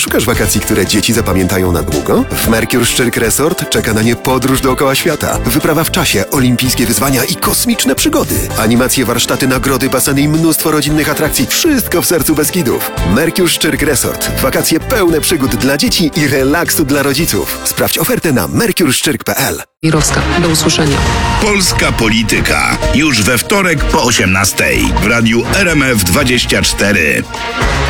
Szukasz wakacji, które dzieci zapamiętają na długo? W Mercure Szczyrk Resort czeka na nie podróż dookoła świata. Wyprawa w czasie, olimpijskie wyzwania i kosmiczne przygody. Animacje, warsztaty, nagrody, baseny i mnóstwo rodzinnych atrakcji. Wszystko w sercu Beskidów. Mercure Szczyrk Resort. Wakacje pełne przygód dla dzieci i relaksu dla rodziców. Sprawdź ofertę na mercureszczyrk.pl. Mirowska. Do usłyszenia. Polska Polityka. Już we wtorek po 18:00 w radiu RMF 24.